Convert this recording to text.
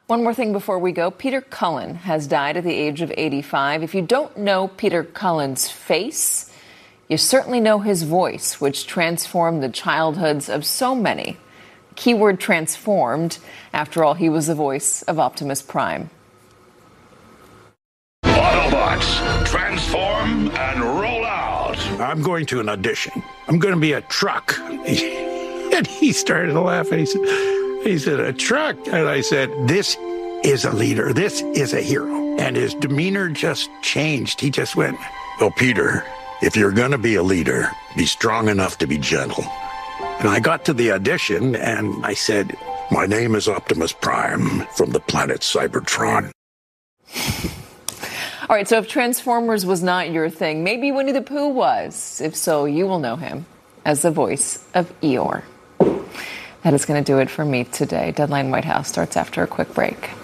One more thing before we go. Peter Cullen has died at the age of 85. If you don't know Peter Cullen's face, you certainly know his voice, which transformed the childhoods of so many. Keyword transformed. After all, he was the voice of Optimus Prime. Autobots, transform and roll out. I'm going to an audition. I'm going to be a truck. And he started laughing. He said, a truck? And I said, this is a leader. This is a hero. And his demeanor just changed. He just went, well, Peter, if you're going to be a leader, be strong enough to be gentle. And I got to the audition and I said, my name is Optimus Prime from the planet Cybertron. All right, so if Transformers was not your thing, maybe Winnie the Pooh was. If so, you will know him as the voice of Eeyore. That is going to do it for me today. Deadline White House starts after a quick break.